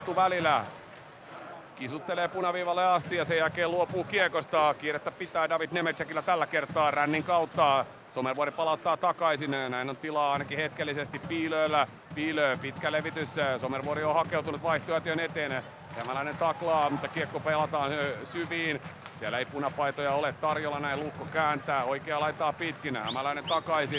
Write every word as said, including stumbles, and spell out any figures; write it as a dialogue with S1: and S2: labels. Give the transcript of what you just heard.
S1: välillä. Kisuttelee punaviivalle asti ja sen jälkeen luopuu kiekosta. Kiirettä pitää David Nemecekillä tällä kertaa rännin kautta. Somervuori palauttaa takaisin. Näin on tilaa ainakin hetkellisesti Piilöllä. Piilö, pitkä levitys. Somervuori on hakeutunut vaihtoehtojen eteen. Hämäläinen taklaa, mutta kiekko pelataan syviin. Siellä ei punapaitoja ole tarjolla, näin Lukko kääntää. Oikea laittaa pitkin. Hämäläinen takaisin.